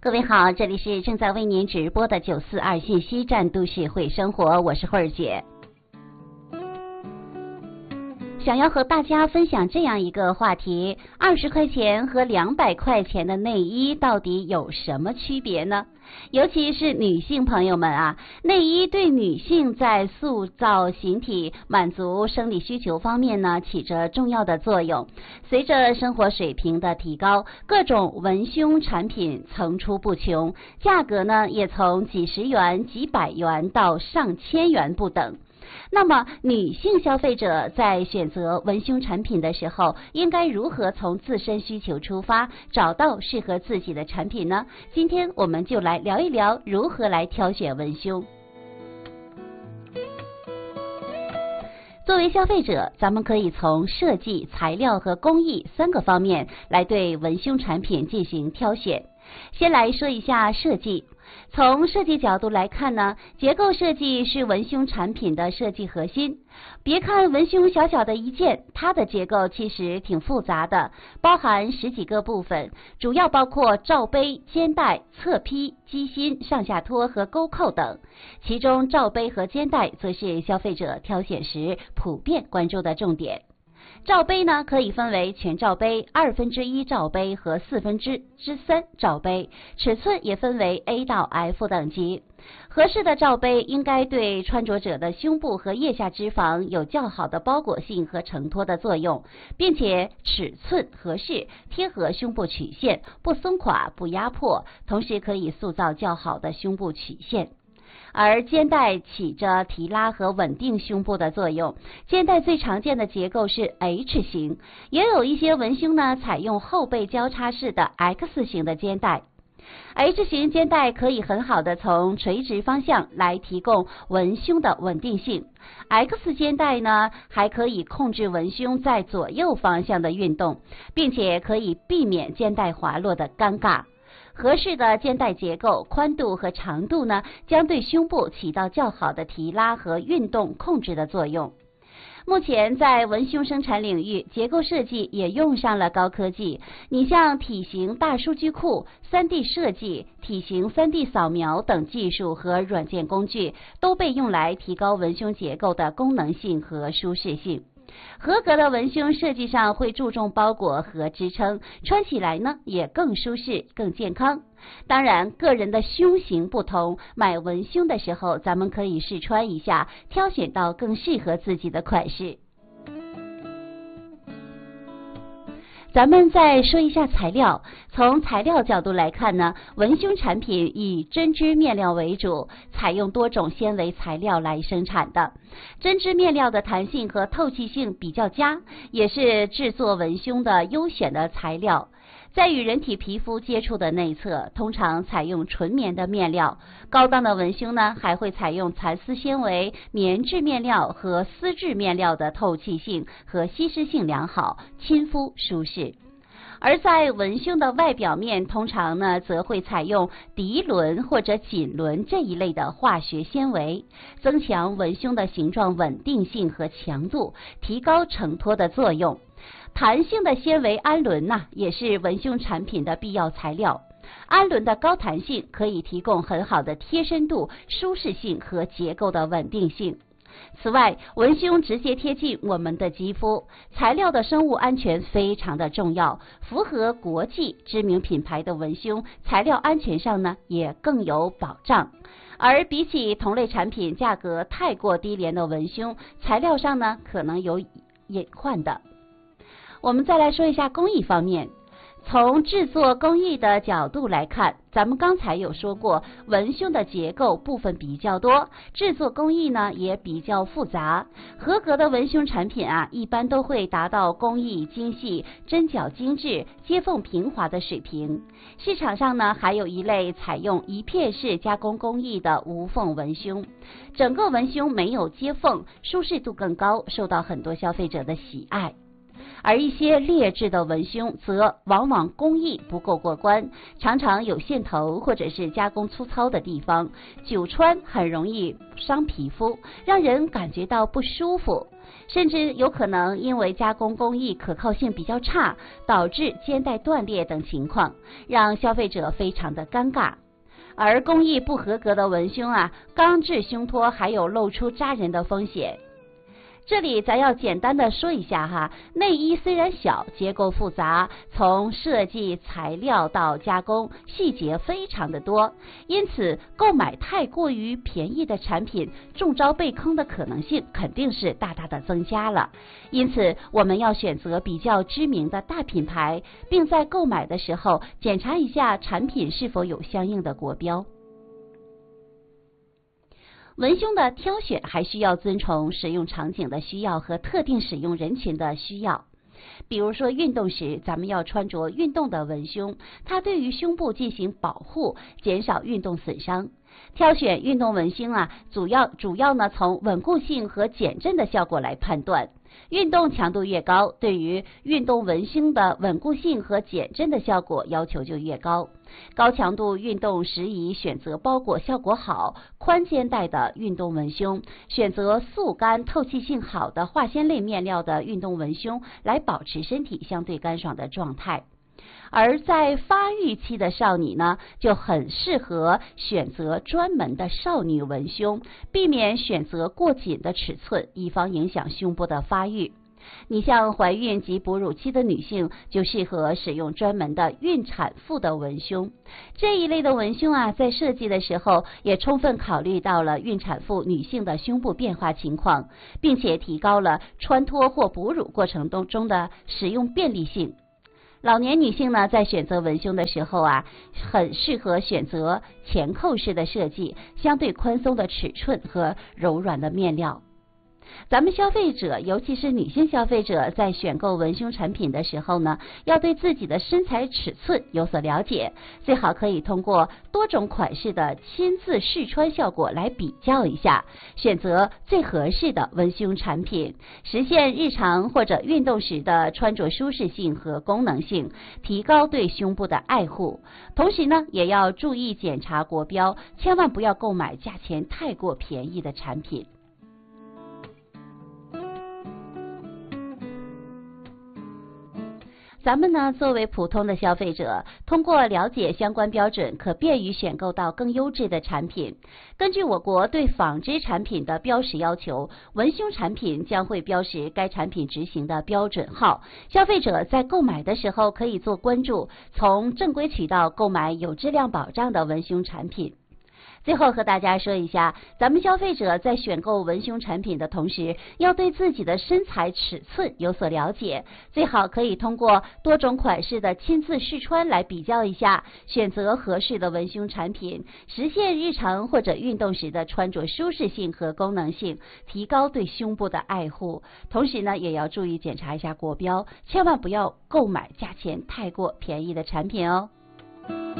各位好，这里是正在为您直播的942信息站都市会生活，我是慧儿姐。想要和大家分享这样一个话题，20块钱和200块钱的内衣到底有什么区别呢？尤其是女性朋友们啊，内衣对女性在塑造形体、满足生理需求方面呢，起着重要的作用。随着生活水平的提高，各种文胸产品层出不穷，价格呢也从几十元、几百元到上千元不等。那么，女性消费者在选择文胸产品的时候，应该如何从自身需求出发，找到适合自己的产品呢？今天我们就来聊一聊如何来挑选文胸。作为消费者，咱们可以从设计、材料和工艺3个方面来对文胸产品进行挑选。先来说一下设计。从设计角度来看呢，结构设计是文胸产品的设计核心。别看文胸小小的一件，它的结构其实挺复杂的，包含10几个部分，主要包括罩杯、肩带、侧披、机芯、上下托和钩扣等。其中罩杯和肩带则是消费者挑选时普遍关注的重点。罩杯呢，可以分为全罩杯、1/2罩杯和3/4罩杯，尺寸也分为 A 到 F 等级。合适的罩杯应该对穿着者的胸部和腋下脂肪有较好的包裹性和承托的作用，并且尺寸合适，贴合胸部曲线，不松垮不压迫，同时可以塑造较好的胸部曲线。而肩带起着提拉和稳定胸部的作用，肩带最常见的结构是 H 型，也有一些文胸呢采用后背交叉式的 X 型的肩带。H 型肩带可以很好的从垂直方向来提供文胸的稳定性， X 肩带呢还可以控制文胸在左右方向的运动，并且可以避免肩带滑落的尴尬。合适的肩带结构、宽度和长度呢，将对胸部起到较好的提拉和运动控制的作用。目前在文胸生产领域，结构设计也用上了高科技。你像体型大数据库、3D 设计、体型3D 扫描等技术和软件工具，都被用来提高文胸结构的功能性和舒适性。合格的文胸设计上会注重包裹和支撑，穿起来呢也更舒适、更健康。当然，个人的胸型不同，买文胸的时候咱们可以试穿一下，挑选到更适合自己的款式。咱们再说一下材料。从材料角度来看呢，文胸产品以针织面料为主，采用多种纤维材料来生产的。针织面料的弹性和透气性比较佳，也是制作文胸的优选的材料。在与人体皮肤接触的内侧，通常采用纯棉的面料。高档的文胸呢，还会采用蚕丝纤维、棉质面料和丝质面料的透气性和吸湿性良好，亲肤舒适。而在文胸的外表面，通常呢则会采用涤纶或者锦纶这一类的化学纤维，增强文胸的形状稳定性和强度，提高承托的作用。弹性的纤维氨纶也是文胸产品的必要材料。氨纶的高弹性可以提供很好的贴身度、舒适性和结构的稳定性。此外，文胸直接贴近我们的肌肤，材料的生物安全非常的重要。符合国际知名品牌的文胸，材料安全上呢也更有保障。而比起同类产品价格太过低廉的文胸，材料上呢可能有隐患的。我们再来说一下工艺方面。从制作工艺的角度来看，咱们刚才有说过，文胸的结构部分比较多，制作工艺呢也比较复杂。合格的文胸产品一般都会达到工艺精细、针脚精致、接缝平滑的水平。市场上呢还有一类采用一片式加工工艺的无缝文胸，整个文胸没有接缝，舒适度更高，受到很多消费者的喜爱。 而一些劣质的文胸则往往工艺不够过关，常常有线头或者是加工粗糙的地方，久穿很容易伤皮肤，让人感觉到不舒服，甚至有可能因为加工工艺可靠性比较差，导致肩带断裂等情况，让消费者非常的尴尬。而工艺不合格的文胸钢制胸托还有露出扎人的风险。这里咱要简单的说一下内衣虽然小，结构复杂，从设计、材料到加工，细节非常的多，因此购买太过于便宜的产品，中招被坑的可能性肯定是大大的增加了。因此我们要选择比较知名的大品牌，并在购买的时候检查一下产品是否有相应的国标。文胸的挑选还需要遵从使用场景的需要和特定使用人群的需要。比如说运动时，咱们要穿着运动的文胸，它对于胸部进行保护，减少运动损伤。挑选运动文胸主要呢从稳固性和减震的效果来判断。运动强度越高，对于运动文胸的稳固性和减震的效果要求就越高。高强度运动时宜选择包裹效果好、宽肩带的运动文胸，选择速干、透气性好的化纤类面料的运动文胸，来保持身体相对干爽的状态。而在发育期的少女呢，就很适合选择专门的少女文胸，避免选择过紧的尺寸，以防影响胸部的发育。你像怀孕及哺乳期的女性，就适合使用专门的孕产妇的文胸。这一类的文胸在设计的时候，也充分考虑到了孕产妇女性的胸部变化情况，并且提高了穿脱或哺乳过程中的使用便利性。老年女性呢，在选择文胸的时候很适合选择前扣式的设计，相对宽松的尺寸和柔软的面料。咱们消费者，尤其是女性消费者，在选购文胸产品的时候呢，要对自己的身材尺寸有所了解，最好可以通过多种款式的亲自试穿效果来比较一下，选择最合适的文胸产品，实现日常或者运动时的穿着舒适性和功能性，提高对胸部的爱护。同时呢，也要注意检查国标，千万不要购买价钱太过便宜的产品。咱们呢，作为普通的消费者，通过了解相关标准，可便于选购到更优质的产品。根据我国对纺织产品的标识要求，文胸产品将会标识该产品执行的标准号。消费者在购买的时候可以做关注，从正规渠道购买有质量保障的文胸产品。最后和大家说一下，咱们消费者在选购文胸产品的同时，要对自己的身材尺寸有所了解，最好可以通过多种款式的亲自试穿来比较一下，选择合适的文胸产品，实现日常或者运动时的穿着舒适性和功能性，提高对胸部的爱护。同时呢，也要注意检查一下国标，千万不要购买价钱太过便宜的产品哦。